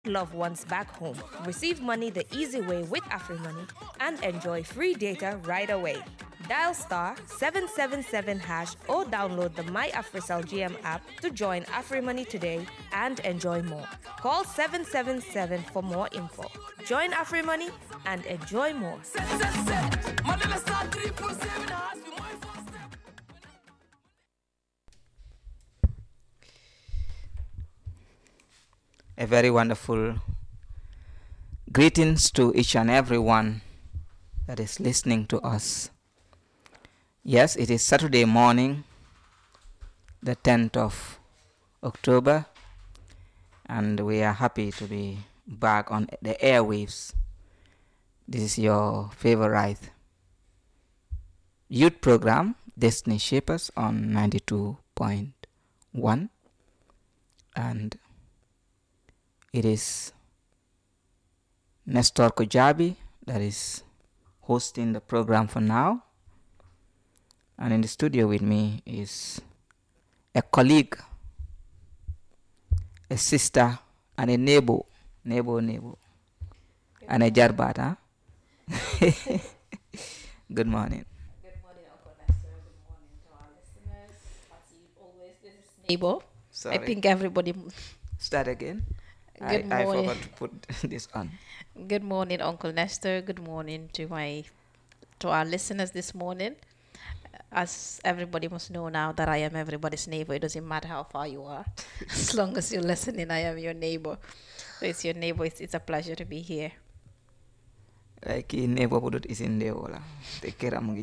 loved ones back home. Receive money the easy way with AfriMoney and enjoy free data right away. Dial star 777 hash or download the My AfriCell GM app to join AfriMoney today and enjoy more. Call 777 for more info. Join AfriMoney and enjoy more. A very wonderful greetings to each and everyone that is listening to us. Yes, it is Saturday morning, the 10th of October, and we are happy to be back on the airwaves. This is your favorite youth program, Destiny Shapers, on 92.1, and it is Nestor Kojabi that is hosting the program for now. And in the studio with me is a colleague, a sister, and a neighbor, and a jarbat, huh? Good morning. Good morning, Uncle Nestor. Good morning to our listeners. As you always, this is neighbor. Sorry. I think everybody. Start again. Good I morning. forgot to put this on. Good morning, Uncle Nestor. Good morning to our listeners this morning. As everybody must know now that I am everybody's neighbor. It doesn't matter how far you are, as long as you're listening. I am your neighbor. So it's your neighbor. It's a pleasure to be here. Like in neighborhood is in there. Take care of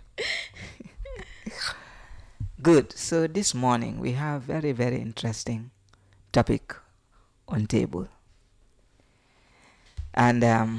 Good. So this morning we have very, very interesting topic on table. And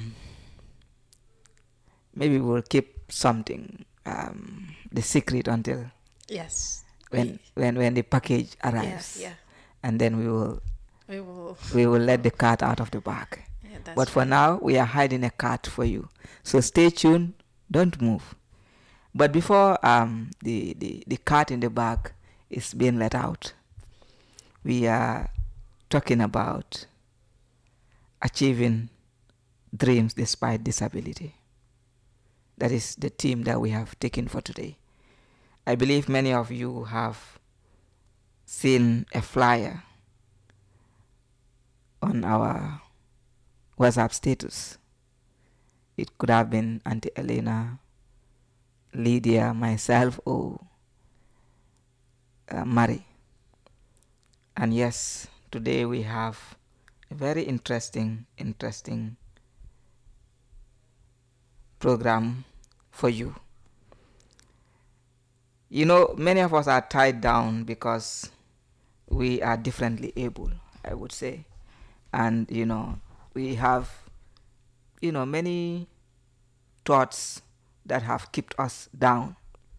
maybe we'll keep something the secret until Yes. when the package arrives. Yeah. And then we will let the cat out of the bag. Yeah, that's But for right. now we are hiding a cat for you. So stay tuned, don't move. But before the cat in the bag is being let out, we are talking about achieving dreams despite disability. That is the theme that we have taken for today. I believe many of you have seen a flyer on our WhatsApp status. It could have been Auntie Elena, Lydia, myself, or Mary. And yes, today we have a very interesting program for you. You know, many of us are tied down because we are differently able, I would say. And, we have, many thoughts that have kept us down.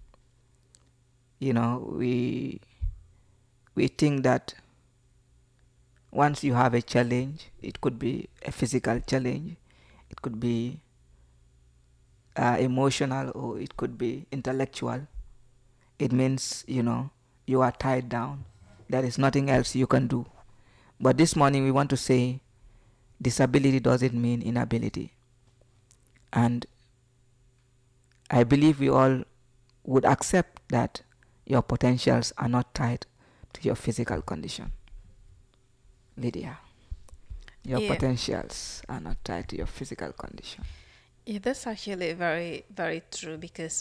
We think that once you have a challenge, it could be a physical challenge, it could be emotional, or it could be intellectual. It means, you are tied down. There is nothing else you can do. But this morning we want to say disability doesn't mean inability. And I believe we all would accept that your potentials are not tied to your physical condition. Lydia, your Yeah. potentials are not tied to your physical condition. Yeah, that's actually very, very true because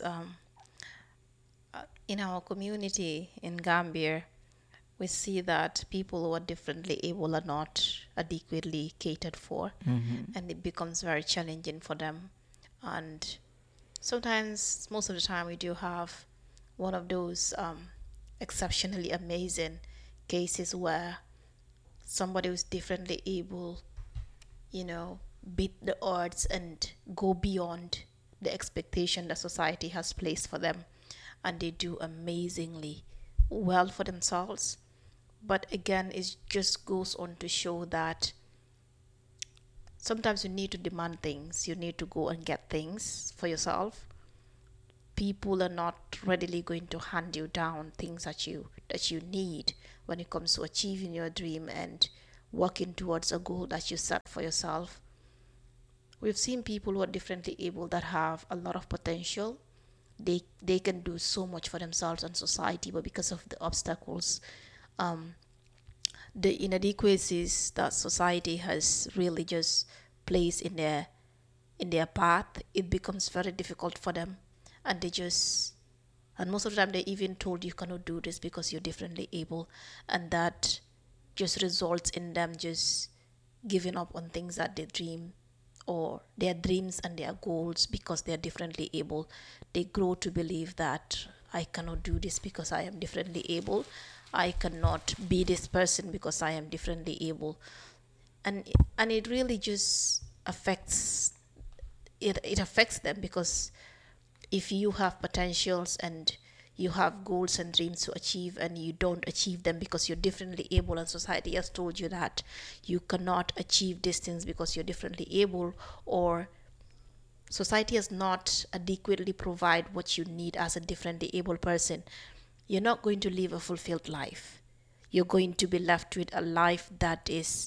in our community in Gambia, we see that people who are differently able are not adequately catered for, and it becomes very challenging for them. And sometimes, most of the time, we do have one of those exceptionally amazing cases where somebody who's differently able, beat the odds and go beyond the expectation that society has placed for them, and they do amazingly well for themselves. But again, it just goes on to show that sometimes you need to demand things, you need to go and get things for yourself. People are not readily going to hand you down things that you need when it comes to achieving your dream and working towards a goal that you set for yourself. We've seen people who are differently able that have a lot of potential. They can do so much for themselves and society, but because of the obstacles, um, the inadequacies that society has really just placed in their path, it becomes very difficult for them, and and most of the time they're even told you cannot do this because you're differently able, and that just results in them just giving up on things that they dream, or their dreams and their goals, because they're differently able. They grow to believe that I cannot do this because I am differently able. I cannot be this person because I am differently able. And it really just affects it affects them, because if you have potentials and you have goals and dreams to achieve, and you don't achieve them because you're differently able, and society has told you that you cannot achieve these things because you're differently able, or society has not adequately provide what you need as a differently able person, you're not going to live a fulfilled life. You're going to be left with a life that is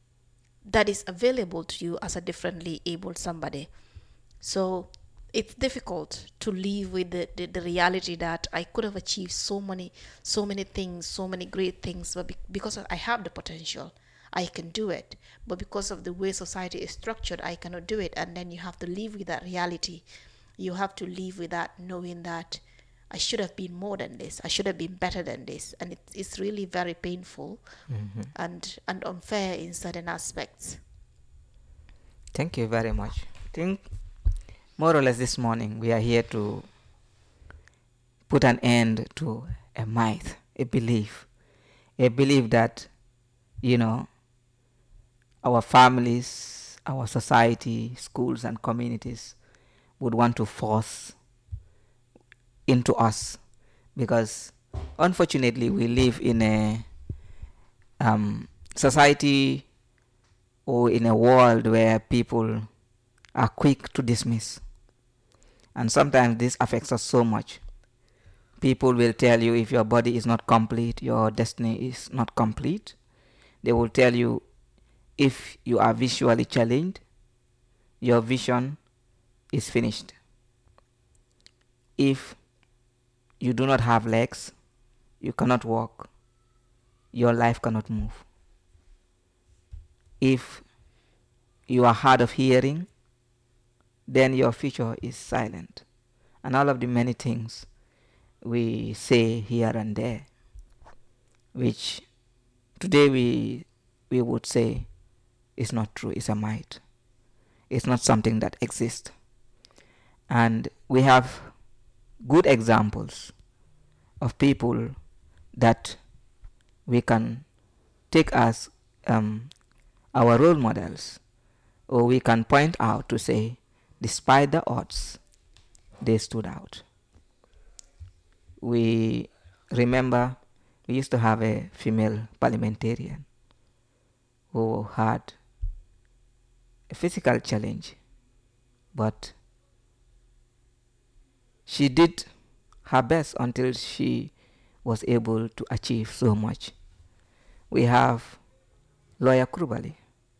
available to you as a differently able somebody. So it's difficult to live with the reality that I could have achieved so many things, so many great things, but because I have the potential, I can do it. But because of the way society is structured, I cannot do it. And then you have to live with that reality. You have to live with that, knowing that I should have been more than this. I should have been better than this. And it's really very painful and unfair in certain aspects. Thank you very much. I think more or less this morning we are here to put an end to a myth, a belief that, you know, our families, our society, schools and communities would want to force into us, because unfortunately we live in a society or in a world where people are quick to dismiss, and sometimes this affects us so much. People will tell you if your body is not complete, your destiny is not complete. They will tell you if you are visually challenged, your vision is finished. If you do not have legs, you cannot walk, your life cannot move. If you are hard of hearing, then your future is silent. And all of the many things we say here and there, which today we would say is not true, is a myth. It's not something that exists. And we have good examples of people that we can take as our role models, or we can point out to say, despite the odds, they stood out. We remember we used to have a female parliamentarian who had a physical challenge, but she did her best until she was able to achieve so much. We have Lawyer Krubali,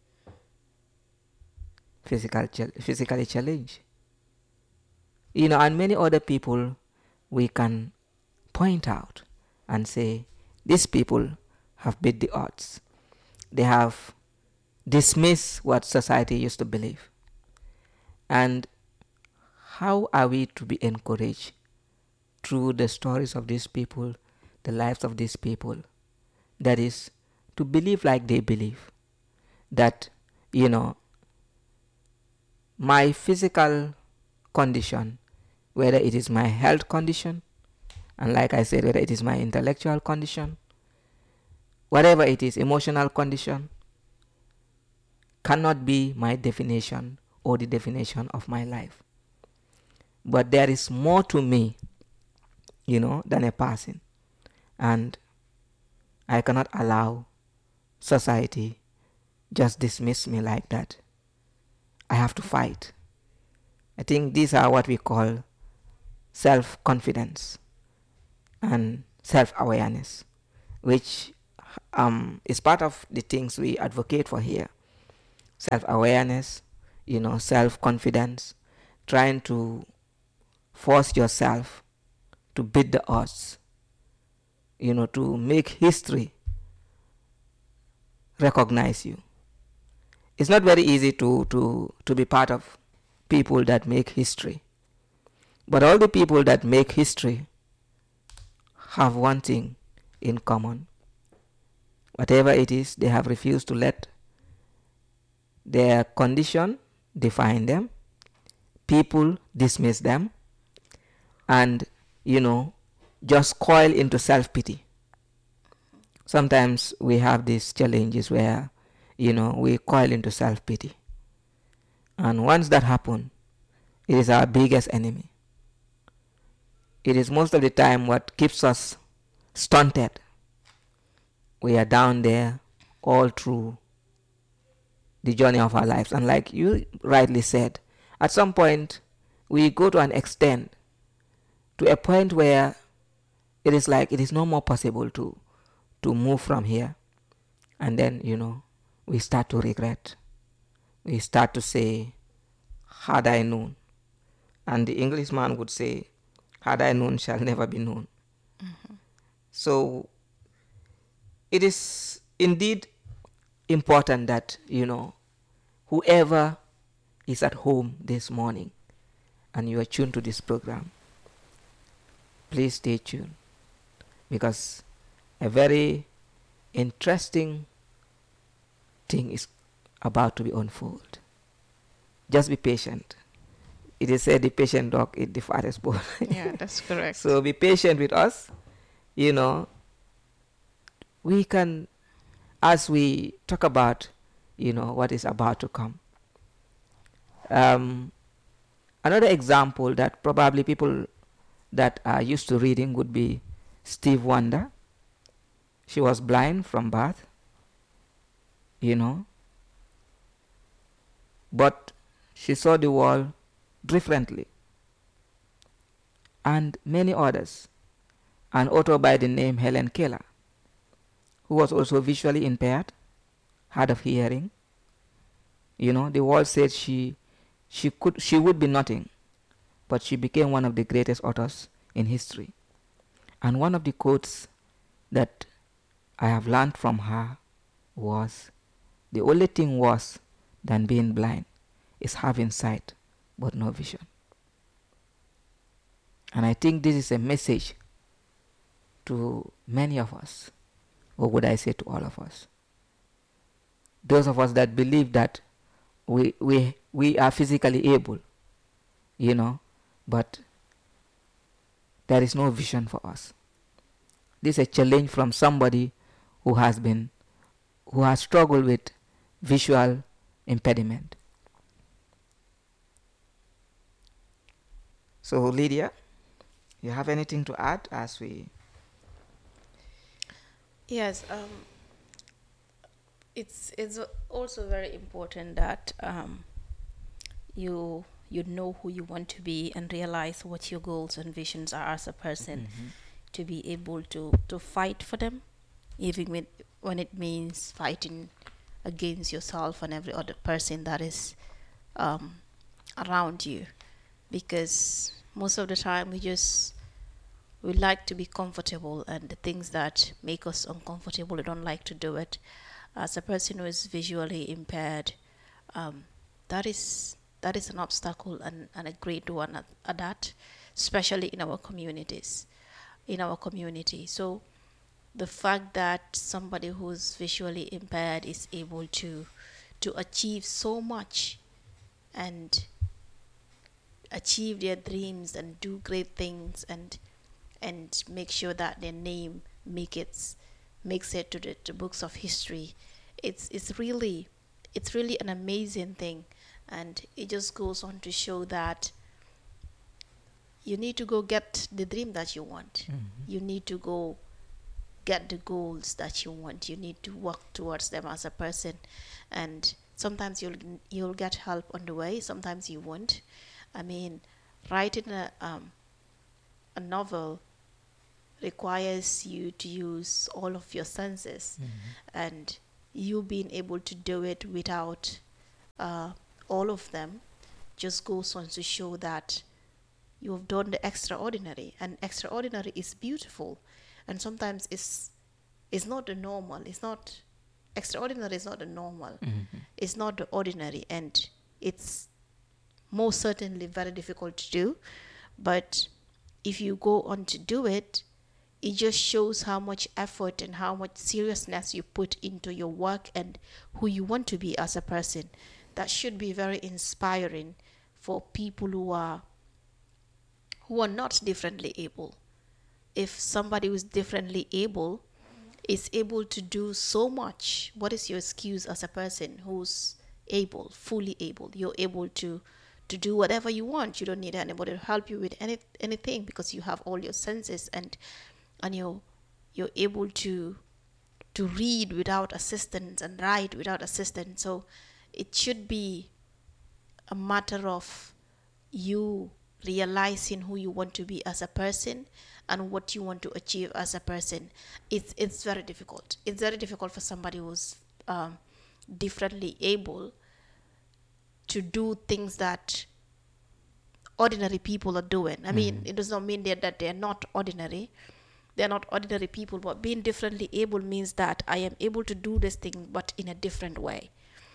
physically challenged. And many other people we can point out and say, these people have beat the odds. They have dismissed what society used to believe. And how are we to be encouraged through the stories of these people, the lives of these people? That is, to believe like they believe. That, my physical condition, whether it is my health condition, and like I said, whether it is my intellectual condition, whatever it is, emotional condition, cannot be my definition or the definition of my life. But there is more to me, than a person. And I cannot allow society just dismiss me like that. I have to fight. I think these are what we call self-confidence and self-awareness, which is part of the things we advocate for here. Self-awareness, self-confidence, trying to force yourself to beat the odds, to make history recognize you. It's not very easy to be part of people that make history. But all the people that make history have one thing in common. Whatever it is, they have refused to let their condition define them. People dismiss them and, just coil into self-pity. Sometimes we have these challenges where, we coil into self-pity. And once that happens, it is our biggest enemy. It is most of the time what keeps us stunted. We are down there all through the journey of our lives. And like you rightly said, at some point we go to an extent, to a point where it is like it is no more possible to move from here. And then, we start to regret. We start to say, had I known. And the Englishman would say, had I known shall never be known. Mm-hmm. So it is indeed important that, whoever is at home this morning and you are tuned to this program, please stay tuned, because a very interesting thing is about to be unfolded. Just be patient. It is said the patient dog eat the fattest bone. Yeah, that's correct. So be patient with us. We can, as we talk about, what is about to come. Another example that probably people that are used to reading would be Steve Wonder. She was blind from birth, but she saw the world differently. And many others. An author by the name Helen Keller, who was also visually impaired, hard of hearing. The world said she would be nothing, but she became one of the greatest authors in history. And one of the quotes that I have learned from her was, the only thing worse than being blind is having sight but no vision. And I think this is a message to many of us, or would I say to all of us. Those of us that believe that we are physically able, but there is no vision for us. This is a challenge from somebody who has struggled with visual impediment. So Lydia, you have anything to add as we... Yes, it's also very important that you know who you want to be and realize what your goals and visions are as a person, to be able to fight for them, even when it means fighting against yourself and every other person that is around you. Because most of the time we like to be comfortable, and the things that make us uncomfortable, we don't like to do it. As a person who is visually impaired, that is an obstacle, and a great one at that, especially in our community. So the fact that somebody who's visually impaired is able to achieve so much and achieve their dreams and do great things and make sure that their name makes it to the books of history, it's really an amazing thing. And it just goes on to show that you need to go get the dream that you want. You need to go get the goals that you want. You need to work towards them as a person, and sometimes you'll get help on the way, sometimes you won't. I mean, writing a novel requires you to use all of your senses, and you being able to do it without all of them just goes on to show that you have done the extraordinary, and extraordinary is beautiful, and sometimes it's not the normal. It's not extraordinary. Is not the normal. It's not the ordinary, and it's most certainly very difficult to do. But if you go on to do it, it just shows how much effort and how much seriousness you put into your work and who you want to be as a person. That should be very inspiring for people who are not differently able. If somebody who's differently able is able to do so much, what is your excuse as a person who's able, fully able? You're able to do whatever you want. You don't need anybody to help you with anything, because you have all your senses, and you're able to read without assistance and write without assistance. So it should be a matter of you realizing who you want to be as a person and what you want to achieve as a person. It's very difficult. It's very difficult for somebody who's differently able to do things that ordinary people are doing. I mean, it does not mean that they're not ordinary. They're not ordinary people, but being differently able means that I am able to do this thing, but in a different way.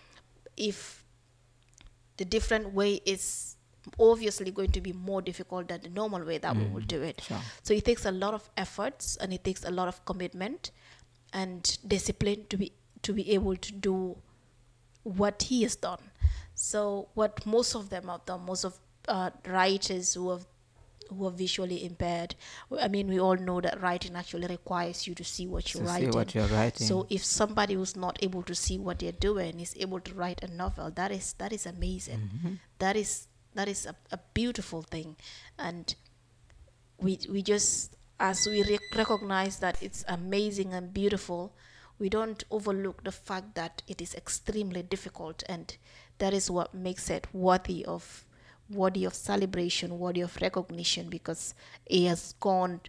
If the different way is obviously going to be more difficult than the normal way that we will do it. Sure. So it takes a lot of efforts, and it takes a lot of commitment and discipline to be able to do what he has done. So what most of them have done, most of writers who are visually impaired, I mean, we all know that writing actually requires you to see what you're writing. See what you're writing. So if somebody who's not able to see what they're doing is able to write a novel, that is amazing. That is a beautiful thing. And we just, as we recognize that it's amazing and beautiful, we don't overlook the fact that it is extremely difficult, and that is what makes it worthy of celebration, worthy of recognition, because it has gone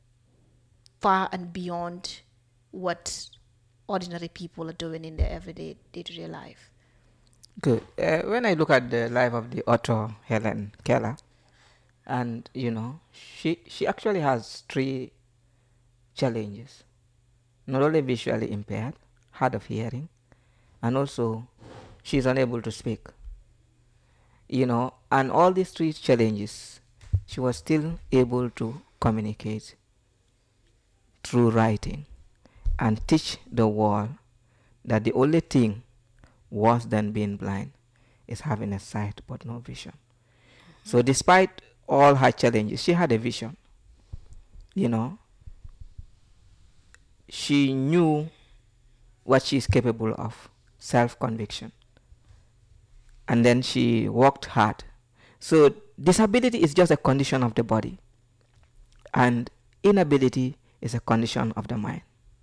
far and beyond what ordinary people are doing in their everyday day-to-day life. Good. When I look at the life of the author Helen Keller, and she actually has 3 challenges. Not only visually impaired, hard of hearing, and also she's unable to speak. And all these 3 challenges, she was still able to communicate through writing and teach the world that the only thing worse than being blind is having a sight but no vision. So despite all her challenges, she had a vision. She knew what she's capable of, self-conviction. And then she worked hard. So disability is just a condition of the body, and inability is a condition of the mind.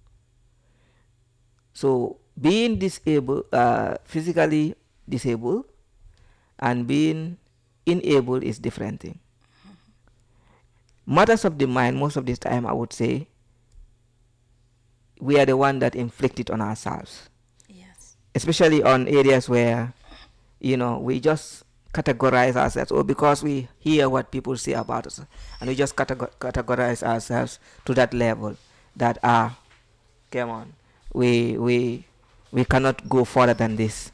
So being disabled, physically disabled, and being unable is different thing. Matters of the mind, most of the time, I would say, we are the one that inflict it on ourselves. Yes. Especially on areas where, we just categorize ourselves, or because we hear what people say about us, and we just categorize ourselves to that level that, come on, we cannot go further than this.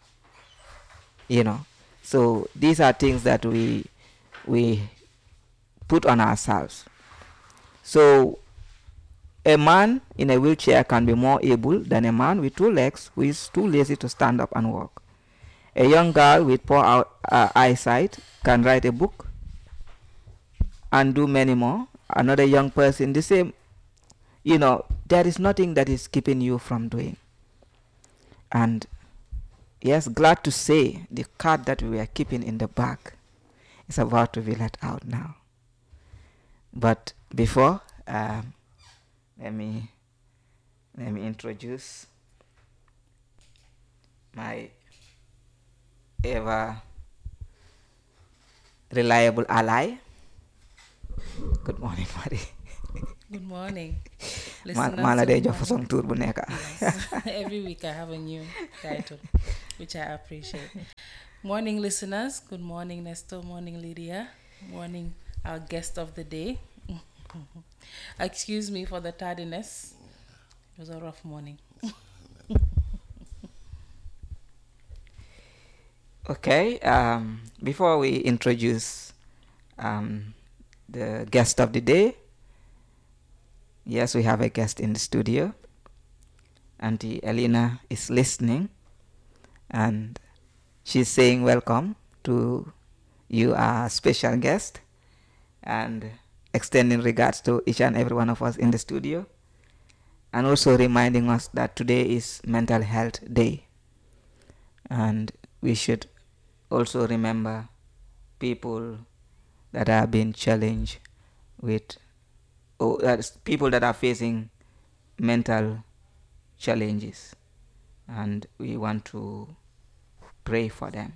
So these are things that we put on ourselves. So a man in a wheelchair can be more able than a man with 2 legs who is too lazy to stand up and walk. A young girl with poor eyesight can write a book and do many more. Another young person, the same. There is nothing that is keeping you from doing. And yes, glad to say the cat that we were keeping in the bag is about to be let out now. But before, let me introduce my ever reliable ally. Good morning, Marie. Good morning. Mala day jox façon tour bu nekk. Yes. Every week I have a new title, which I appreciate. Morning, listeners. Good morning, Nestor. Morning, Lydia. Morning, our guest of the day. Excuse me for the tardiness. It was a rough morning. Okay, before we introduce the guest of the day, yes, we have a guest in the studio. Auntie Elena is listening, and she's saying welcome to you, our special guest, and extending regards to each and every one of us in the studio, and also reminding us that today is Mental Health Day, and we should also remember people that are being challenged with, people that are facing mental challenges, and we want to pray for them.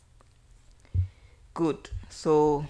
Good. So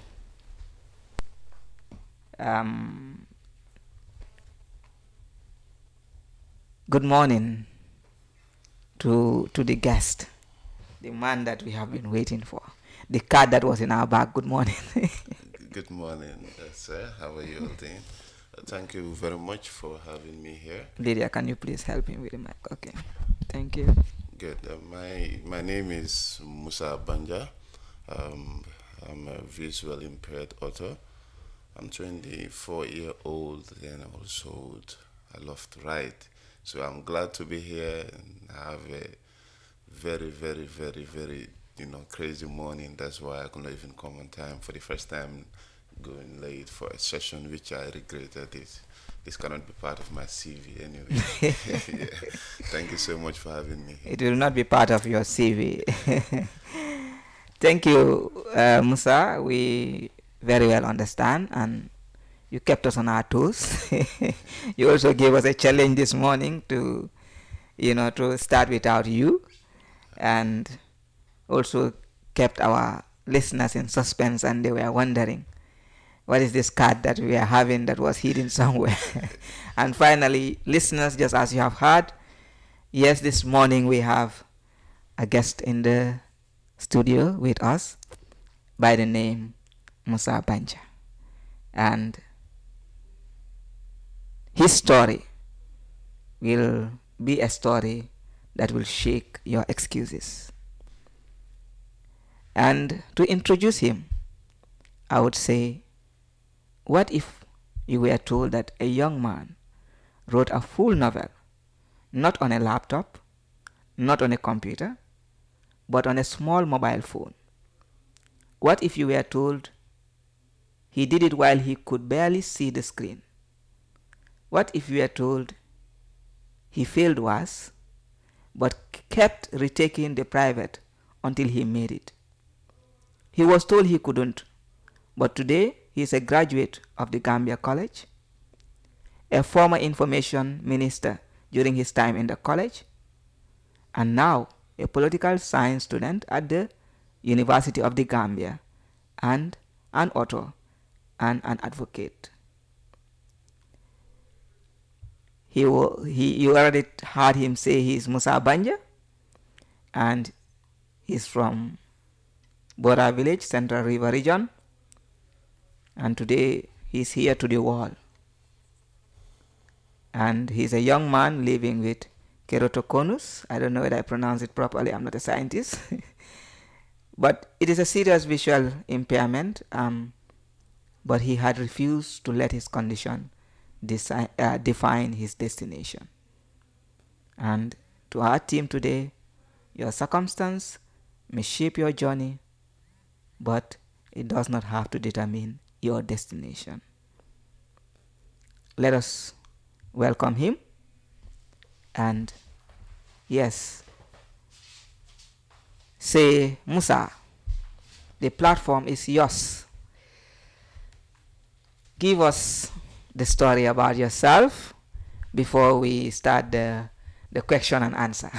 good morning to the guest, the man that we have been waiting for, the card that was in our bag. Good morning. Good morning, sir. How are you all doing? Thank you very much for having me here. Lydia, can you please help me with the mic? Okay. Thank you. Good. My name is Musa Banja. I'm a visual impaired author. I'm 24-year-old, and also I love to write. So I'm glad to be here and have a very, very, very, very, crazy morning. That's why I couldn't even come on time for the first time, going late for a session, which I regretted. This cannot be part of my CV anyway. Yeah. Thank you so much for having me. It will not be part of your CV. Thank you, Musa. We very well understand, and you kept us on our toes. You also gave us a challenge this morning to start without you, and also kept our listeners in suspense, and they were wondering, what is this card that we are having that was hidden somewhere? And finally, listeners, just as you have heard, yes, this morning we have a guest in the studio with us by the name Musa Banja. And his story will be a story that will shake your excuses. And to introduce him, I would say, what if you were told that a young man wrote a full novel, not on a laptop, not on a computer, but on a small mobile phone? What if you were told he did it while he could barely see the screen? What if you were told he failed once, but kept retaking the private until he made it? He was told he couldn't, but today he is a graduate of the Gambia College, a former information minister during his time in the college, and now a political science student at the University of the Gambia, and an author and an advocate. You already heard him say he is Musa Banja, and he's from Bora Village, Central River Region, and today he's here to the wall. And he's a young man living with keratoconus. I don't know whether I pronounce it properly. I'm not a scientist. But it is a serious visual impairment, but he had refused to let his condition define his destination. And to our team today, your circumstance may shape your journey, but it does not have to determine your destination. Let us welcome him. And yes, say, Musa, the platform is yours. Give us the story about yourself before we start the question and answer.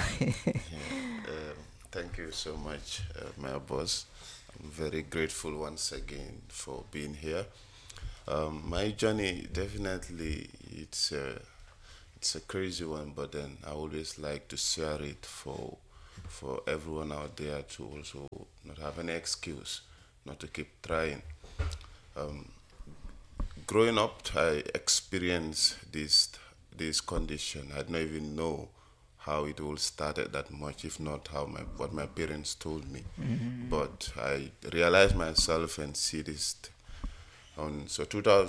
Thank you so much, my boss. I'm very grateful once again for being here. My journey definitely it's a crazy one, but then I always like to share it for everyone out there to also not have any excuse not to keep trying. Um, Growing up, I experienced this condition. I didn't even know how it all started that much, if not how what my parents told me. But I realized myself and see this. On so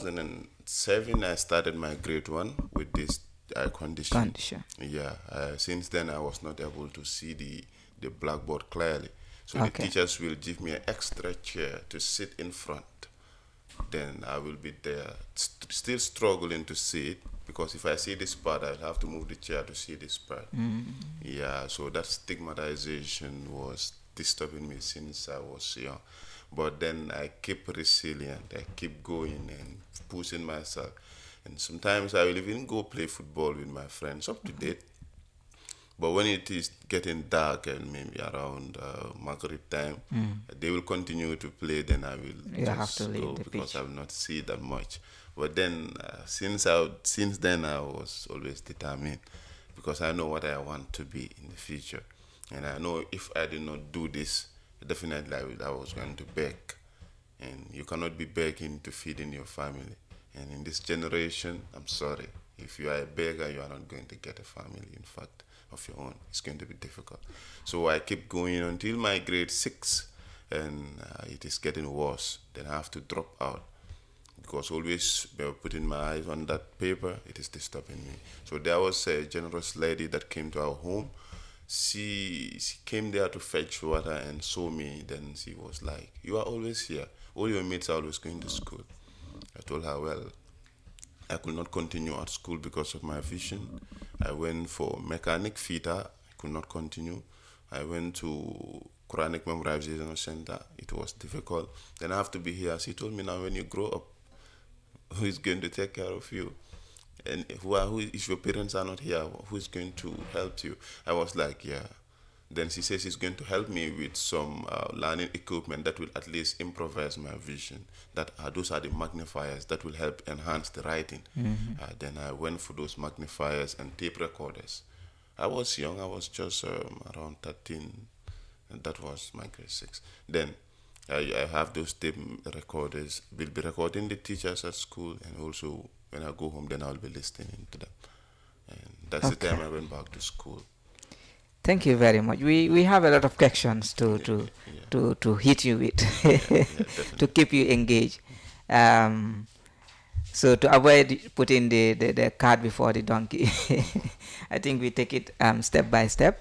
2007, I started my grade one with this condition. Condition. Yeah. Since then, I was not able to see the blackboard clearly. So the Okay. teachers will give me an extra chair to sit in front. Then I will be there, still struggling to see it, because if I see this part, I'll have to move the chair to see this part. Yeah, so that stigmatization was disturbing me since I was young. But then I keep resilient, I keep going and pushing myself. And sometimes I will even go play football with my friends up to date. But when it is getting dark and maybe around Maghrib time, they will continue to play. Then I will You have just to leave go the because pitch. I will not see that much. But then since then I was always determined, because I know what I want to be in the future, and I know if I did not do this, definitely I was going to beg, and you cannot be begging to feed in your family. And in this generation, I'm sorry, if you are a beggar, you are not going to get a family. In fact, of your own, it's going to be difficult. So I keep going until my grade six, and it is getting worse. Then I have to drop out because always putting my eyes on that paper, it is disturbing me. So there was a generous lady that came to our home. She came there to fetch water and saw me. Then she was like, "You are always here. All your mates are always going to school." I told her, "Well, I could not continue at school because of my vision. I went for mechanic fitter. I could not continue. I went to Quranic Memorization Center. It was difficult. Then I have to be here." She told me, "Now, when you grow up, who is going to take care of you? And if your parents are not here, who is going to help you?" I was like, "Yeah." Then she says she's going to help me with some learning equipment that will at least improvise my vision. Those are the magnifiers that will help enhance the writing. Then I went for those magnifiers and tape recorders. I was young. I was just around 13, and that was my grade six. Then I have those tape recorders. We'll be recording the teachers at school, and also when I go home, then I'll be listening to them. And that's the time I went back to school. Thank you very much. We have a lot of questions to hit you with, to keep you engaged. So to avoid putting the cart before the donkey, I think we take it step by step.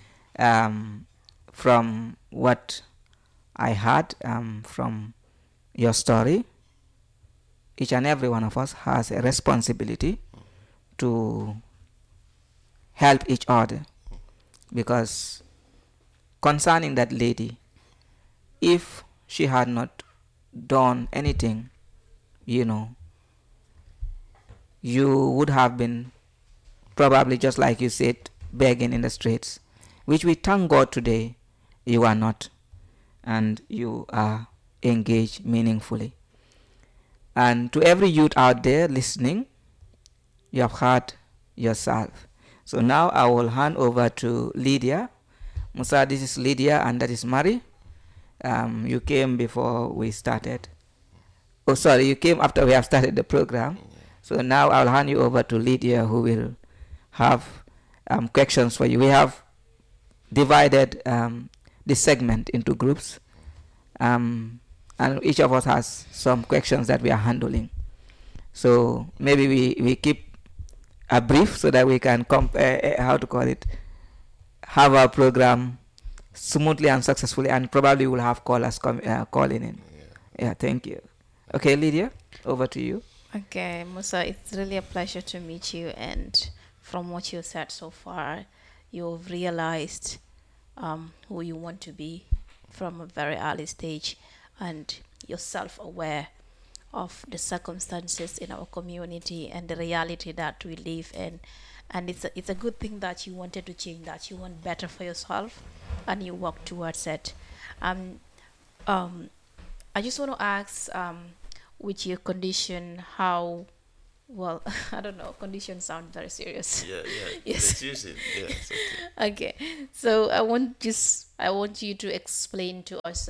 From what I heard from your story, each and every one of us has a responsibility to help each other. Because concerning that lady, if she had not done anything, you would have been probably, just like you said, begging in the streets, which we thank God today you are not, and you are engaged meaningfully. And to every youth out there listening, you have heard yourself. So now I will hand over to Lydia. Musa, this is Lydia, and that is Mary. You came before we started. Oh, sorry, you came after we have started the program. So now I'll hand you over to Lydia, who will have questions for you. We have divided this segment into groups, and each of us has some questions that we are handling. So maybe we keep a brief so that we can have our program smoothly and successfully, and probably we'll have callers calling in. Yeah, thank you. Okay, Lydia, over to you. Okay, Musa, it's really a pleasure to meet you. And from what you said so far, you've realized who you want to be from a very early stage, and you're self-aware of the circumstances in our community and the reality that we live in. And it's a good thing that you wanted to change that. You want better for yourself, and you work towards it. I just want to ask, with your condition, how well, I don't know, conditions sound very serious. Yeah, yeah. Yes. Let's use it. Yeah, it's okay. Okay, so I want you to explain to us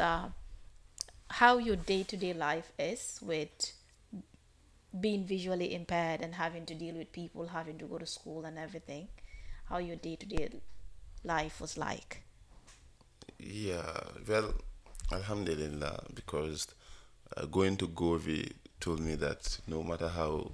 how your day-to-day life is with being visually impaired and having to deal with people, having to go to school and everything. How your day-to-day life was like. Yeah, well, Alhamdulillah, because going to Govi told me that no matter how,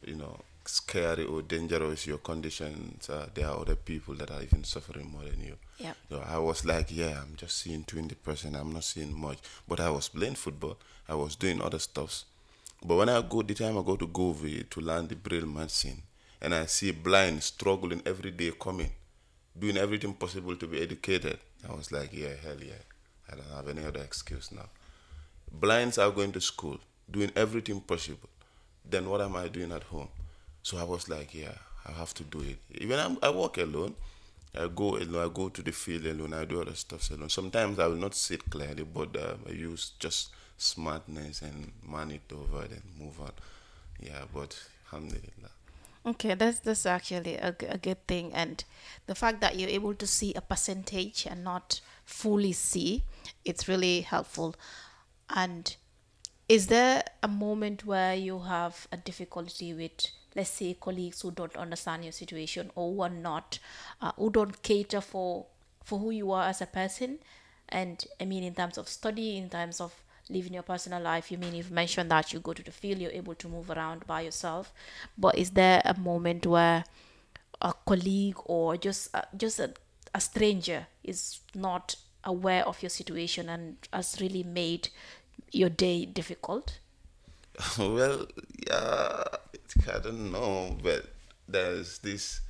scary or dangerous your conditions are, there are other people that are even suffering more than you. Yeah. So I was like, yeah, I'm just seeing 20%, I'm not seeing much. But I was playing football, I was doing other stuffs. But when the time I go to Govi to learn the Braille machine, and I see blind struggling every day coming, doing everything possible to be educated, I was like, yeah, hell yeah. I don't have any other excuse now. Blinds are going to school, doing everything possible. Then what am I doing at home? So I was like, yeah, I have to do it. Even I work alone. I go alone. I go to the field alone. I do other stuff alone. Sometimes I will not sit clearly, but I use just smartness and man it over and move on. Yeah, but alhamdulillah. Okay, that's actually a good thing, and the fact that you're able to see a percentage and not fully see, it's really helpful. And is there a moment where you have a difficulty with, let's say, colleagues who don't understand your situation or who don't cater for who you are as a person? And I mean, in terms of study, in terms of living your personal life, you've mentioned that you go to the field, you're able to move around by yourself. But is there a moment where a colleague or just a stranger is not aware of your situation and has really made your day difficult? Well, yeah, I don't know, but there's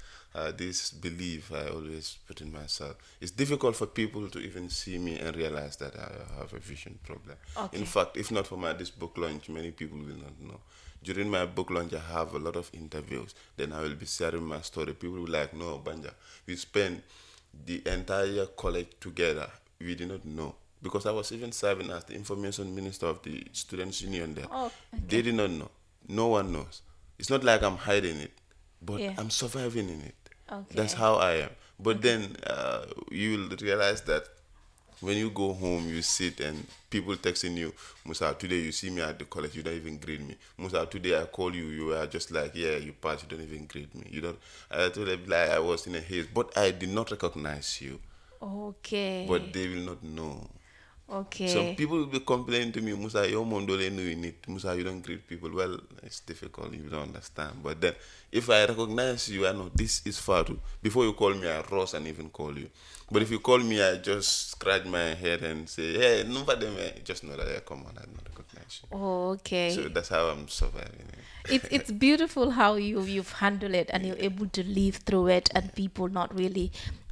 this belief I always put in myself. It's difficult for people to even see me and realize that I have a vision problem. Okay. In fact, if not for this book launch, many people will not know. During my book launch, I have a lot of interviews. Then I will be sharing my story. People will like, no, Banja, we spent the entire college together. We did not know. Because I was even serving as the information minister of the students' union there. Oh, okay. They did not know. No one knows. It's not like I'm hiding it, but Yeah. I'm surviving in it. Okay. That's how I am. But then you will realize that when you go home, you sit and people texting you, Musa, today you see me at the college, you don't even greet me. Musa, today I call you, you are just like, yeah, you passed, you don't even greet me. You don't. I told them like I was in a haze, but I did not recognize you. Okay. But they will not know. Okay. Some people will be complaining to me, Musa, your mondole doing it. Musa, you don't greet people. Well, it's difficult, you don't understand. But then, if I recognize you, I know this is Fatu. Before you call me, I rose and even call you. But if you call me, I just scratch my head and say, hey, no, but them, just know that I come on, I don't recognize you. Okay. So that's how I'm surviving it. It's beautiful how you've handled it and you're able to live through it, and people not really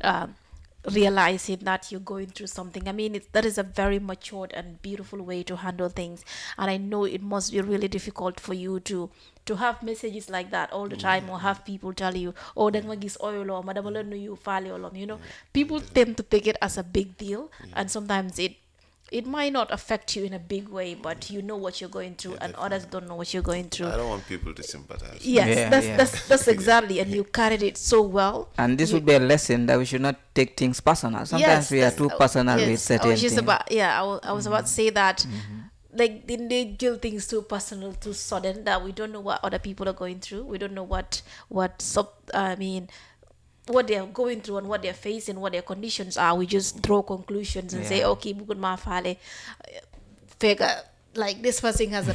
realizing that you're going through something. I mean, that is a very matured and beautiful way to handle things, and I know it must be really difficult for you to have messages like that all the time, or have people tell you, oh, then magis oil or madam you file, people tend to take it as a big deal, and sometimes it might not affect you in a big way, but you know what you're going through, and others don't know what you're going through. I don't want people to sympathize. Yes, Yeah, that's exactly, and you carried it so well. And this would be a lesson that we should not take things personal. Sometimes we are too personal with certain I was just things. I was about to say that, like, they do things too personal, too sudden, that we don't know what other people are going through. We don't know what they're going through and what they're facing, what their conditions are. We just draw conclusions and say, okay, bukun mafale, figure, like, this person has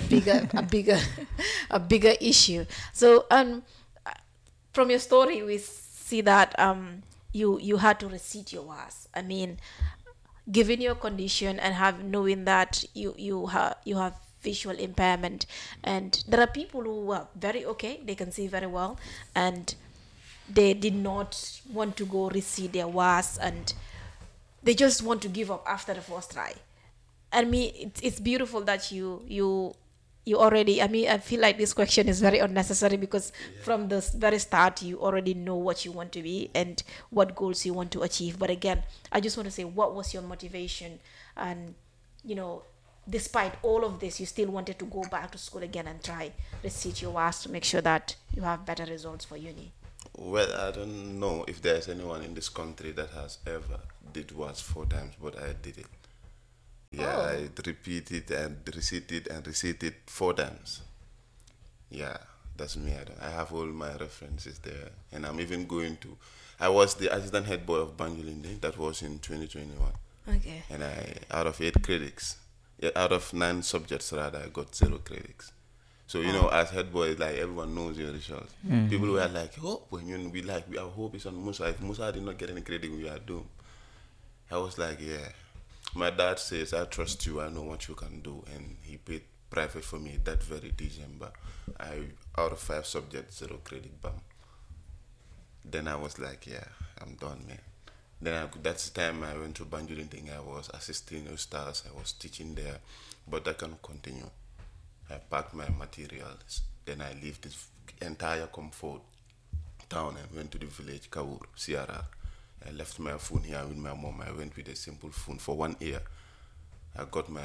a bigger issue. So from your story, we see that you had to recite your was. I mean, given your condition and knowing that you have visual impairment, and there are people who are very okay, they can see very well, and they did not want to go receive their was, and they just want to give up after the first try. I mean, it's beautiful that you already, I mean, I feel like this question is very unnecessary, because from the very start you already know what you want to be and what goals you want to achieve. But again, I just want to say, what was your motivation? And despite all of this, you still wanted to go back to school again and try resit your WAS to make sure that you have better results for uni? Well, I don't know if there's anyone in this country that has ever did was 4 times, but I did it. Yeah, Oh. I repeated and receipted 4 times. Yeah, that's me. I have all my references there, and I'm even going to. I was the assistant head boy of Banjulinde. That was in 2021, Okay. and out of 8 credits, yeah, out of 9 subjects rather, I got 0 credits. So as head boy, like everyone knows your results. People were like, "Oh, when our hope is on Musa. If Musa did not get any credit, we are doomed." I was like, "Yeah." My dad says, "I trust you. I know what you can do," and he paid private for me that very December. Out of 5 subjects, 0 credit, bam. Then I was like, "Yeah, I'm done, man." That's the time I went to Banjul thing. I was assisting stars. I was teaching there, but I can continue. I packed my materials. Then I left this entire comfort town and went to the village, Kawur, CRR. I left my phone here with my mom. I went with a simple phone for 1 year. I got my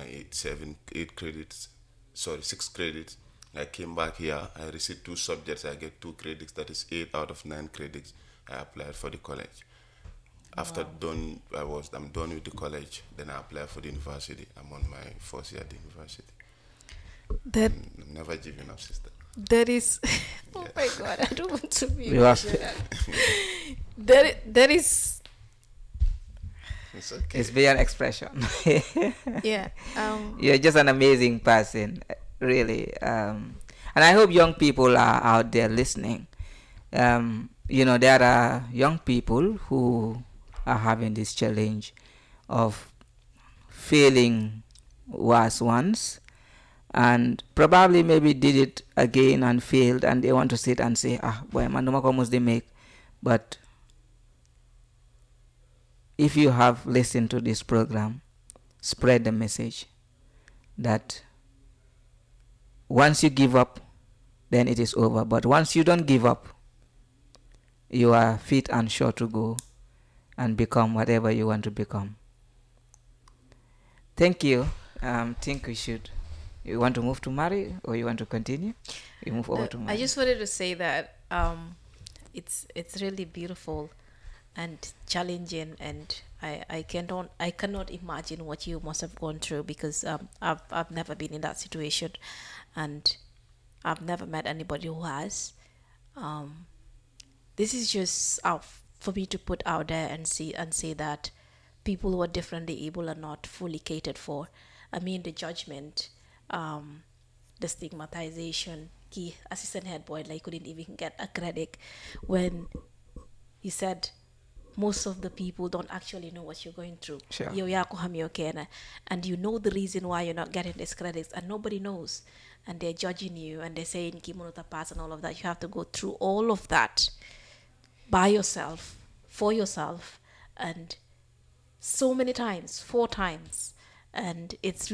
6 credits. I came back here. I received 2 subjects. I get 2 credits. That is 8 out of 9 credits. I applied for the college. After I'm done with the college. Then I applied for the university. I'm on my 4th year at the university. That I'm never giving up, sister. that is oh my God, I don't want to be You have emotional. That is It's okay. It's beyond expression. yeah. You're just an amazing person, really. And I hope young people are out there listening. There are young people who are having this challenge of failing was once and probably maybe did it again and failed, and they want to sit and say, boy, man, almost they make. But if you have listened to this program, spread the message that once you give up, then it is over. But once you don't give up, you are fit and sure to go and become whatever you want to become. Thank you. Think we should. You want to move to Mari, or you want to continue? You move over to Mari. I just wanted to say that it's really beautiful and challenging, and I cannot imagine what you must have gone through, because I've never been in that situation, and I've never met anybody who has. This is just for me to put out there and say that people who are differently able are not fully catered for. I mean, the judgment, the stigmatization. Key assistant head boy like couldn't even get a credit when he said most of the people don't actually know what you're going through. Sure. And you know the reason why you're not getting these credits, and nobody knows, and they're judging you, and they're saying Kimonota pass and all of that. You have to go through all of that by yourself, for yourself, and so many times, 4 times, and it's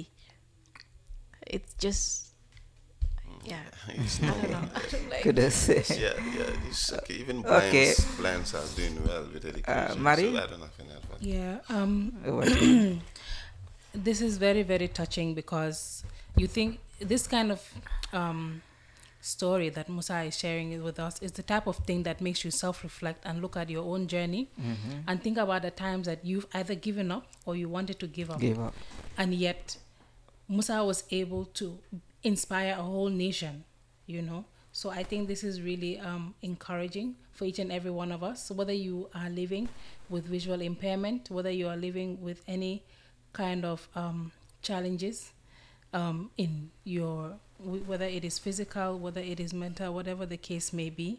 just yeah. It's I don't know. Like, Good to say. Yeah, it's okay. Even Okay. blinds are doing well with education. Mari? So I don't have any advice. Yeah. Over to you. This is very, very touching, because you think this kind of story that Musa is sharing with us is the type of thing that makes you self-reflect and look at your own journey and think about the times that you've either given up or you wanted to give up. Give up. And yet Musa was able to inspire a whole nation, So I think this is really encouraging for each and every one of us. So whether you are living with visual impairment, whether you are living with any kind of challenges in your, whether it is physical, whether it is mental, whatever the case may be,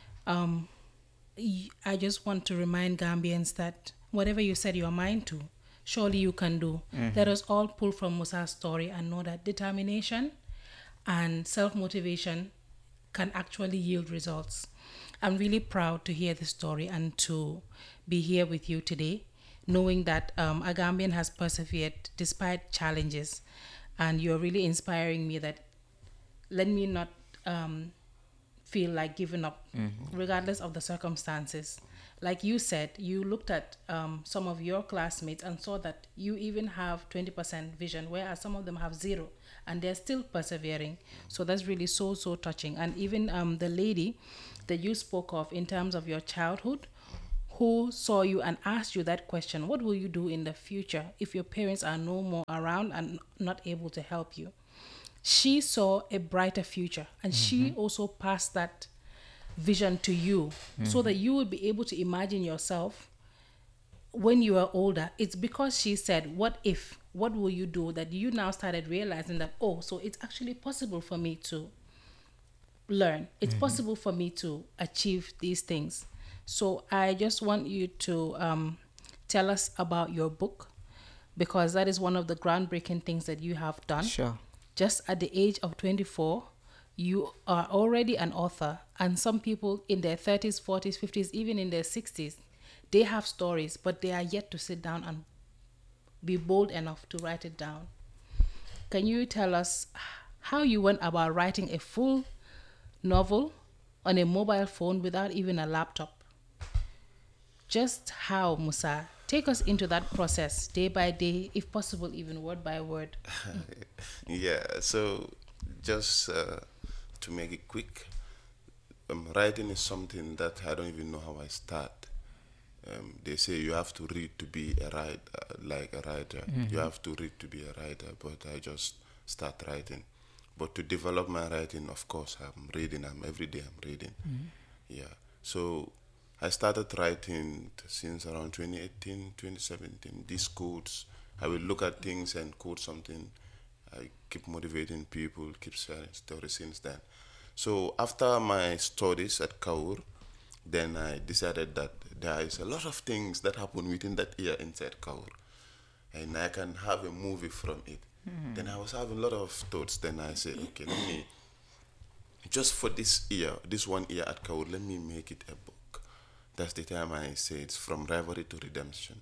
I just want to remind Gambians that whatever you set your mind to, surely you can do. Let us all pull from Musa's story and know that determination and self-motivation can actually yield results. I'm really proud to hear this story and to be here with you today, knowing that a Gambian has persevered despite challenges, and you're really inspiring me that let me not feel like giving up regardless of the circumstances, like you said, you looked at some of your classmates and saw that you even have 20% vision, whereas some of them have zero, and they're still persevering. So that's really so, so touching. And even the lady that you spoke of in terms of your childhood, who saw you and asked you that question, what will you do in the future if your parents are no more around and not able to help you? She saw a brighter future, and she also passed that vision to you so that you would be able to imagine yourself when you are older. It's because she said, what if, what will you do, that you now started realizing that, oh, so it's actually possible for me to learn. It's possible for me to achieve these things. So I just want you to tell us about your book, because that is one of the groundbreaking things that you have done. Sure. Just at the age of 24, you are already an author, and some people in their 30s, 40s, 50s, even in their 60s, they have stories, but they are yet to sit down and be bold enough to write it down. Can you tell us how you went about writing a full novel on a mobile phone without even a laptop? Just how, Musa? Take us into that process day by day, if possible, even word by word. Yeah, so just to make it quick, writing is something that I don't even know how I start. They say you have to read to be a writer, like a writer. You have to read to be a writer, but I just start writing. But to develop my writing, of course, I'm reading. Every day I'm reading. Yeah. So I started writing since around 2018, 2017. These quotes, I will look at things and quote something. I keep motivating people, keep sharing stories since then. So after my studies at Kaur, then I decided that there is a lot of things that happen within that year inside Kaur, and I can have a movie from it. Then I was having a lot of thoughts. Then I said, okay, let me, just for this year, this 1 year at Kaur, let me make it a book. That's the time I say it's from rivalry to redemption.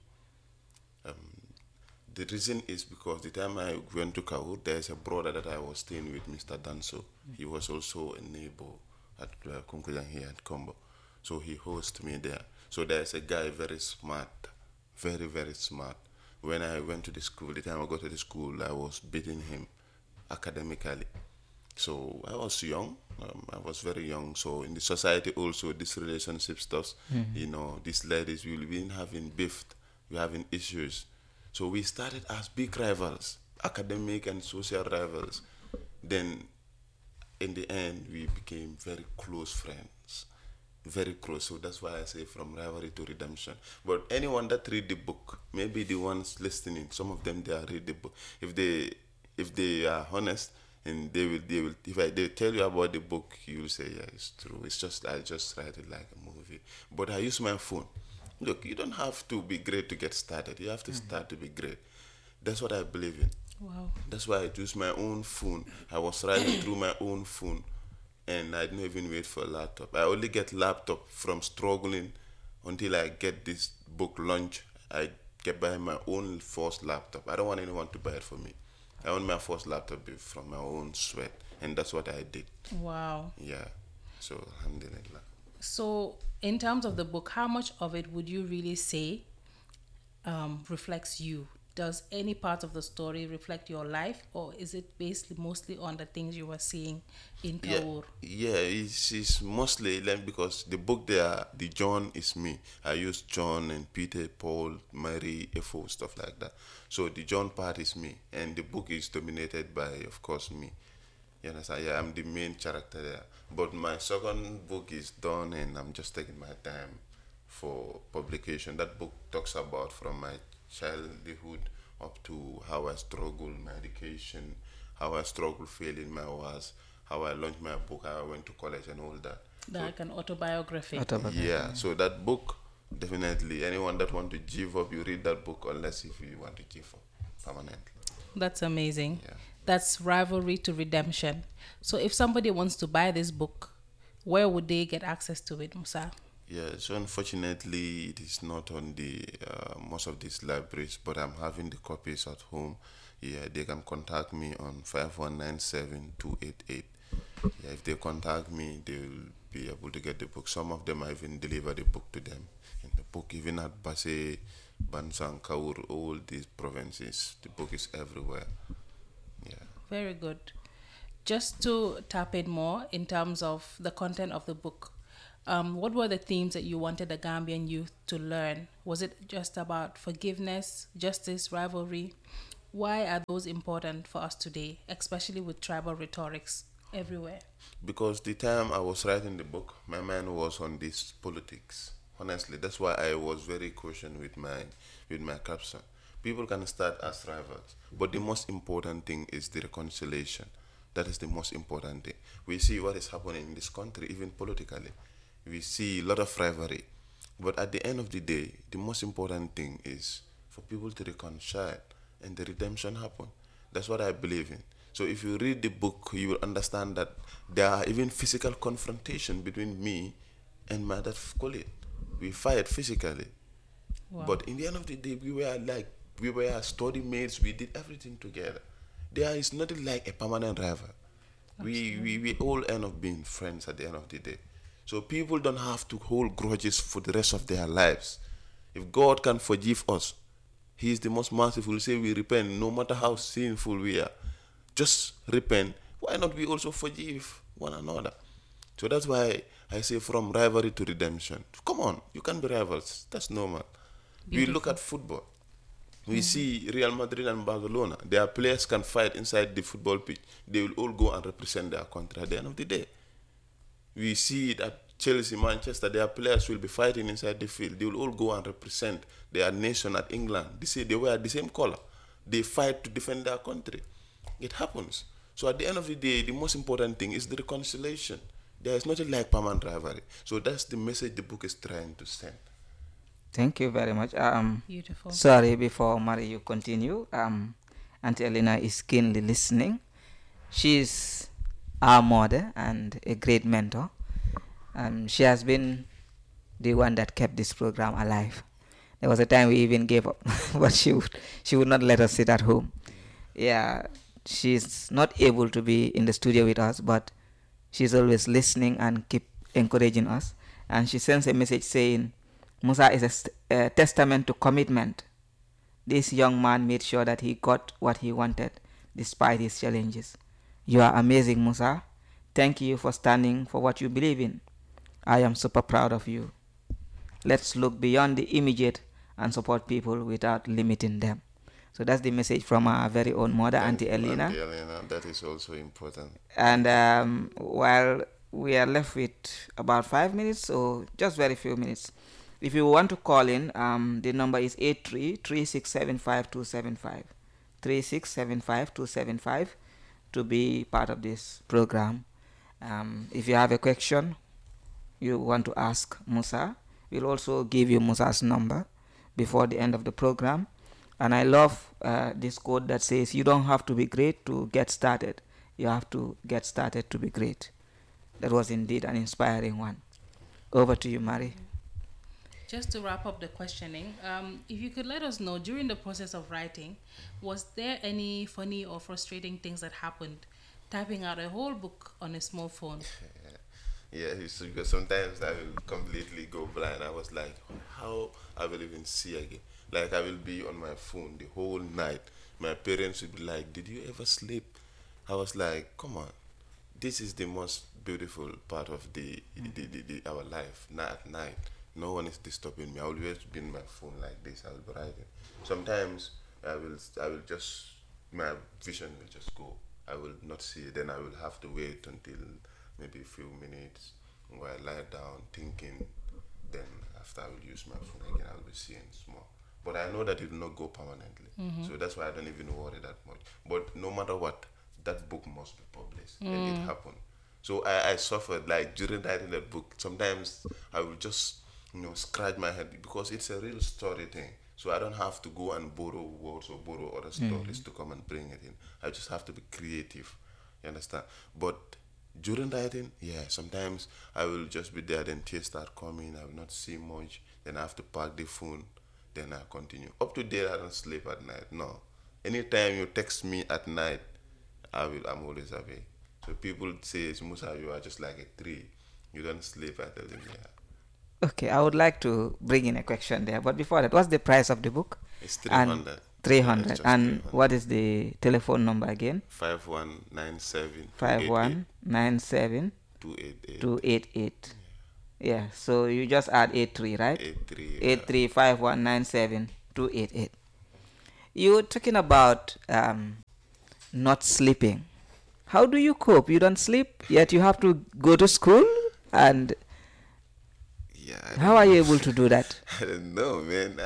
The reason is because the time I went to Kaur, there's a brother that I was staying with, Mr. Danso. He was also a neighbor at Kunkuyang here at Kombo. So he hosted me there. So there's a guy very smart, very, very smart. When I went to the school, the time I got to the school, I was beating him academically. So I was young. I was very young. So in the society also, this relationship stuff, you know, these ladies, we've been having beef, we're having issues. So we started as big rivals, academic and social rivals. Then in the end, we became very close friends. Very close. So that's why I say from rivalry to redemption. But anyone that read the book, maybe the ones listening, some of them, they are read the book. If they are honest, and they tell you about the book, you will say, yeah, it's true. It's just, I just write it like a movie. But I use my phone. Look, you don't have to be great to get started. You have to start to be great. That's what I believe in. Wow. That's why I use my own phone. I was writing through my own phone, and I didn't even wait for a laptop. I only get laptop from struggling until I get this book launched. I get by my own first laptop. I don't want anyone to buy it for me. I want my first laptop from my own sweat, and that's what I did. Wow. Yeah. So, alhamdulillah. So, in terms of the book, how much of it would you really say reflects you? Does any part of the story reflect your life, or is it based mostly on the things you were seeing in Kaur? Yeah, it's mostly like, because the book there, the John is me. I use John and Peter, Paul, Mary, Efo, stuff like that. So the John part is me, and the book is dominated by, of course, me. You understand? Yeah, I'm the main character there. But my second book is done, and I'm just taking my time for publication. That book talks about from my childhood up to how I struggled my education, how I struggled failing my was, how I launched my book, how I went to college and all that. Like an autobiography. Yeah, so that book, definitely, anyone that want to give up, you read that book, unless if you want to give up permanently. That's amazing. Yeah. That's rivalry to redemption. So if somebody wants to buy this book, where would they get access to it, Musa? Yeah, so unfortunately, it is not on the most of these libraries, but I'm having the copies at home. Yeah, they can contact me on 5197-288. Yeah, if they contact me, they will be able to get the book. Some of them I even deliver the book to them. And the book, even at Basse, Bansang, Kaur, all these provinces, the book is everywhere. Yeah. Very good. Just to tap in more in terms of the content of the book, what were the themes that you wanted the Gambian youth to learn? Was it just about forgiveness, justice, rivalry? Why are those important for us today, especially with tribal rhetorics everywhere? Because the time I was writing the book, my mind was on this politics. Honestly, that's why I was very cautious with my caption. People can start as rivals, but the most important thing is the reconciliation. That is the most important thing. We see what is happening in this country, even politically. We see a lot of rivalry. But at the end of the day, the most important thing is for people to reconcile and the redemption happen. That's what I believe in. So if you read the book, you will understand that there are even physical confrontation between me and my other colleague. We fight physically. Wow. But in the end of the day, we were study mates, we did everything together. There is nothing like a permanent rival. We all end up being friends at the end of the day. So people don't have to hold grudges for the rest of their lives. If God can forgive us, He is the most merciful. Say we repent, no matter how sinful we are. Just repent. Why not we also forgive one another? So that's why I say from rivalry to redemption. Come on, you can be rivals. That's normal. We look at football. We see Real Madrid and Barcelona. Their players can fight inside the football pitch. They will all go and represent their country at the end of the day. We see it at Chelsea, Manchester. Their players will be fighting inside the field. They will all go and represent their nation at England. They wear the same color. They fight to defend their country. It happens. So at the end of the day, the most important thing is the reconciliation. There is nothing like permanent rivalry. So that's the message the book is trying to send. Thank you very much. Beautiful. Sorry, before Mary, you continue. Auntie Elena is keenly listening. She's our mother and a great mentor. She has been the one that kept this program alive. There was a time we even gave up, but she would not let us sit at home. Yeah, she's not able to be in the studio with us, but she's always listening and keep encouraging us. And she sends a message saying, Musa is a testament to commitment. This young man made sure that he got what he wanted despite his challenges. You are amazing, Musa. Thank you for standing for what you believe in. I am super proud of you. Let's look beyond the immediate and support people without limiting them. So that's the message from our very own mother, Auntie Elena. Auntie Elena, that is also important. And while we are left with about 5 minutes, or just very few minutes, if you want to call in, the number is 83-3675-275. 3675-275 to be part of this program. If you have a question you want to ask Musa, we'll also give you Musa's number before the end of the program. And I love this quote that says, you don't have to be great to get started. You have to get started to be great. That was indeed an inspiring one. Over to you, Mary. Just to wrap up the questioning, if you could let us know during the process of writing, was there any funny or frustrating things that happened typing out a whole book on a small phone? Yeah, because sometimes I will completely go blind. I was like, how I will even see again? Like I will be on my phone the whole night. My parents would be like, did you ever sleep? I was like, come on. This is the most beautiful part of our life. Not at night. No one is disturbing me. I will always be in my phone like this. I will be writing. Sometimes I will just, my vision will just go. I will not see it. Then I will have to wait until maybe a few minutes while I lie down thinking. Then after I will use my phone again, I will be seeing small. But I know that it will not go permanently. So that's why I don't even worry that much. But no matter what, that book must be published. And it happened. So I suffered, like during writing that book, sometimes I will just, scratch my head because it's a real story thing. So I don't have to go and borrow words or borrow other stories to come and bring it in. I just have to be creative. You understand? But during writing, sometimes I will just be there, then tears start coming, I will not see much, then I have to pack the phone, then I continue. Up to date, I don't sleep at night. No. Anytime you text me at night, I'm always awake. So people say, Musa, you are just like a tree. You don't sleep. I tell them, yeah. Okay, I would like to bring in a question there, but before that, what's the price of the book? It's And 300. 300. Yeah, it's just And 300. what is the telephone number again? 5197 5197 288. 288. Yeah, so you just add 83, right? 83. 835197 288. You're talking about not sleeping. How do you cope? You don't sleep, yet you have to go to school? And Yeah. how are you able to do that? I don't know, man.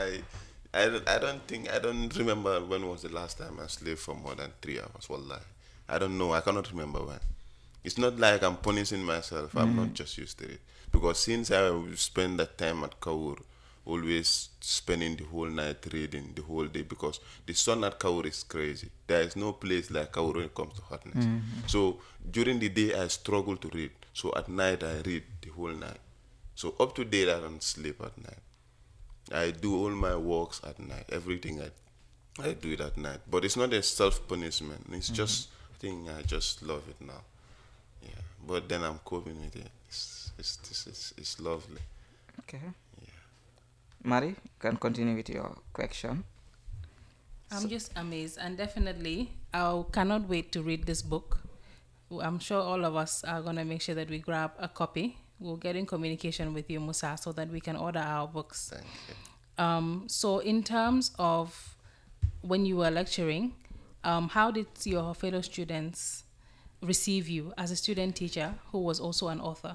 I don't remember when was the last time I slept for more than 3 hours. Wallahi. I don't know. I cannot remember when. It's not like I'm punishing myself. I'm not just used to it. Because since I spend that time at Kaur, always spending the whole night reading the whole day, because the sun at Kaur is crazy. There is no place like Kaur when it comes to hotness. So during the day I struggle to read. So at night I read the whole night. So up to date I don't sleep at night. I do all my works at night. Everything I do it at night. But it's not a self-punishment. It's just a thing I just love it now. Yeah. But then I'm coping with it. It's lovely. Okay. Mari, you can continue with your question. I'm just amazed, and definitely I cannot wait to read this book. I'm sure all of us are going to make sure that we grab a copy. We'll get in communication with you, Musa, so that we can order our books. Thank you. So in terms of when you were lecturing, how did your fellow students receive you as a student teacher who was also an author?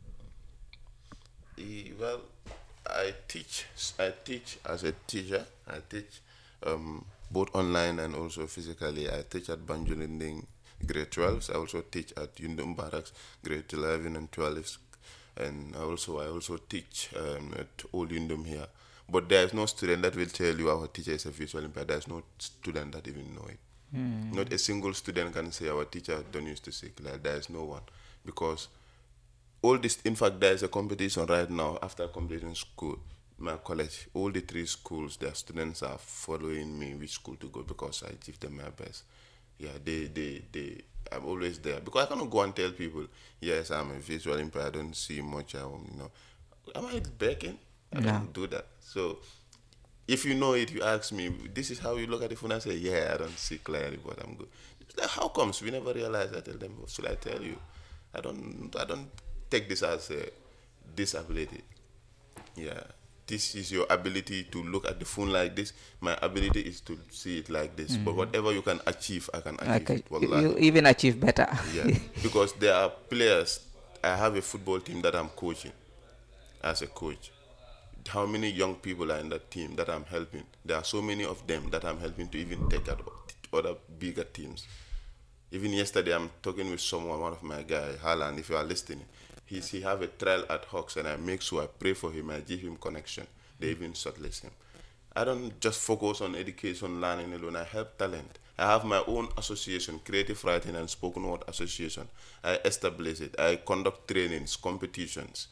Well, I teach as a teacher. I teach both online and also physically. I teach at Banjulinding grade 12s. I also teach at Yundum Barracks grade 11 and 12s. And I also teach at Old Yundum here. But there is no student that will tell you our teacher is a visual impaired. There is no student that even know it. Not a single student can say our teacher don't used to see clear. There is no one. Because all this, in fact, there is a competition right now after completing school, my college. All the 3 schools, their students are following me which school to go because I give them my best. Yeah, I'm always there because I cannot go and tell people, yes, I'm a visual impaired, I don't see much. Am I begging? I don't do that. So if you know it, you ask me, this is how you look at the phone. I say, yeah, I don't see clearly, but I'm good. Like, how comes we never realized? I tell them, what should I tell you? I don't take this as a disability. Yeah, this is your ability to look at the phone like this. My ability is to see it like this. But whatever you can achieve, I can achieve it. Wallahi. You even achieve better. Yeah, because there are players. I have a football team that I'm coaching as a coach. How many young people are in that team that I'm helping? There are so many of them that I'm helping to even take out other bigger teams. Even yesterday, I'm talking with someone, one of my guys, Harlan, if you are listening. He have a trial at Hawks, and I make sure I pray for him, I give him connection. They even shortlist him. I don't just focus on education, learning alone. I help talent. I have my own association, Creative Writing and Spoken Word Association. I establish it. I conduct trainings, competitions.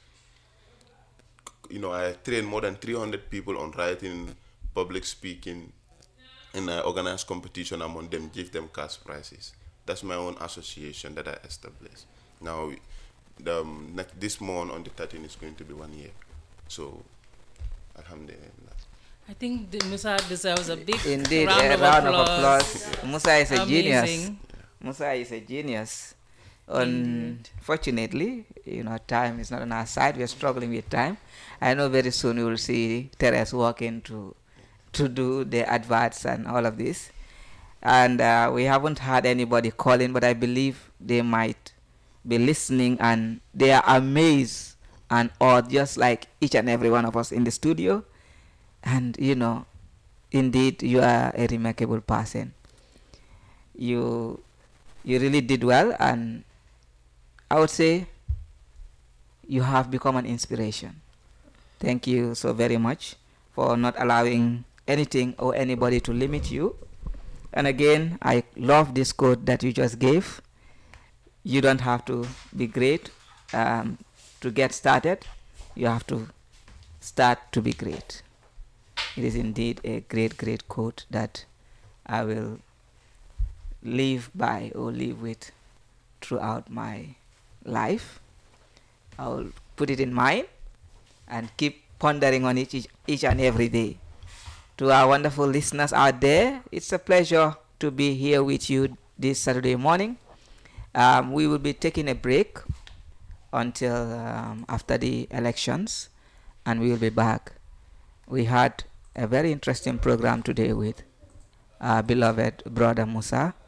I train more than 300 people on writing, public speaking, and I organize competition among them, give them cash prizes. That's my own association that I established. Now, this month on the 13th is going to be 1 year. So, alhamdulillah. I think Musa deserves a big Indeed, round a of round of applause. applause. Musa is a genius. Amazing. Musa is a genius. Unfortunately, time is not on our side. We are struggling with time. I know very soon you will see Teres walking to do the adverts and all of this. And we haven't had anybody calling, but I believe they might be listening and they are amazed and awed, just like each and every one of us in the studio. And indeed, you are a remarkable person. You really did well, and I would say you have become an inspiration. Thank you so very much for not allowing anything or anybody to limit you. And again, I love this quote that you just gave. You don't have to be great to get started. You have to start to be great. It is indeed a great, great quote that I will live by or live with throughout my life. I'll put it in mind and keep pondering on it each and every day. To our wonderful listeners out there, it's a pleasure to be here with you this Saturday morning. We will be taking a break until after the elections, and we will be back. We had a very interesting program today with our beloved brother Musa,